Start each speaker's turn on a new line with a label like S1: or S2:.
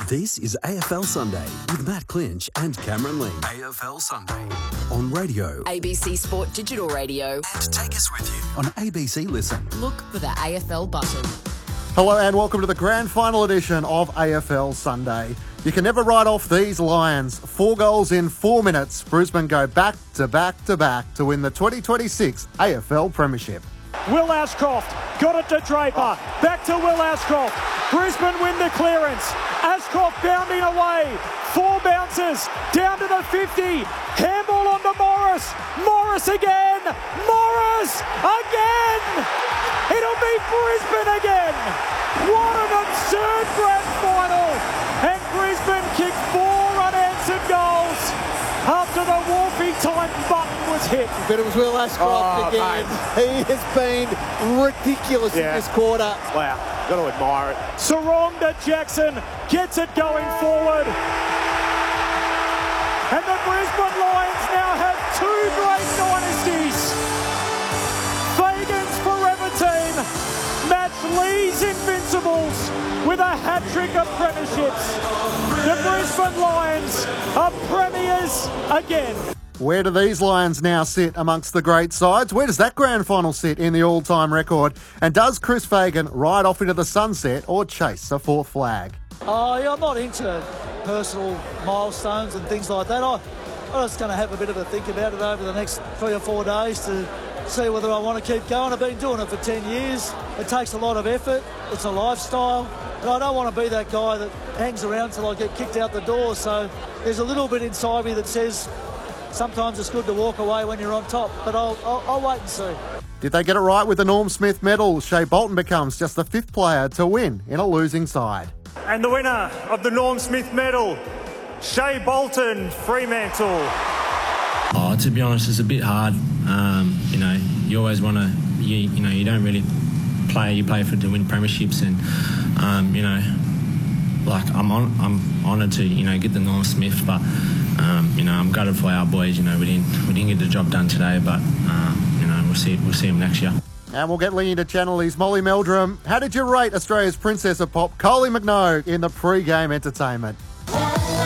S1: This is AFL Sunday with Matt Clinch and Cameron Lee. AFL Sunday on radio,
S2: ABC Sport Digital Radio,
S1: and take us with you on ABC Listen.
S2: Look for the AFL button.
S3: Hello and welcome to the grand final edition of AFL Sunday. You can never write off these Lions. 4 goals in 4 minutes. Brisbane go back to back to back to win the 2026 AFL Premiership.
S4: Will Ashcroft got it to Draper. Back to Will Ashcroft. Brisbane win the clearance. Ashcroft bounding away. 4 bounces down to the 50. Handball on to Morris. Morris again. Morris again. It'll be Brisbane again. What an absurd grand final. And Brisbane kicked 4 unanswered goals after the Wolfie time button was hit.
S5: But it was Will Ashcroft again. Mate. He has been ridiculous in this quarter.
S4: Wow, got to admire it. Sarong Jackson gets it going forward. And the Brisbane Lions now have 2 great dynasties. Fagan's forever team match Lee's Invincibles with a hat-trick of premierships. The Brisbane Lions are premiers again.
S3: Where do these Lions now sit amongst the great sides? Where does that grand final sit in the all-time record? And does Chris Fagan ride off into the sunset or chase a 4th flag?
S6: I'm not into personal milestones and things like that. I'm just going to have a bit of a think about it over the next 3 or 4 days to see whether I want to keep going. I've been doing it for 10 years. It takes a lot of effort. It's a lifestyle. And I don't want to be that guy that hangs around till I get kicked out the door. So there's a little bit inside me that says sometimes it's good to walk away when you're on top. But I'll wait and see.
S3: Did they get it right with the Norm Smith medal? Shea Bolton becomes just the 5th player to win in a losing side.
S4: And the winner of the Norm Smith medal, Shea Bolton, Fremantle.
S7: To be honest, it's a bit hard. You always want to, you don't really play. You play to win premierships, and I'm honoured to get the Norm Smith, but I'm gutted for our boys. We didn't get the job done today, but we'll see them next year.
S3: And we'll get Lee into Channel E's Molly Meldrum. How did you rate Australia's Princess of Pop, Kylie Minogue, in the pre-game entertainment?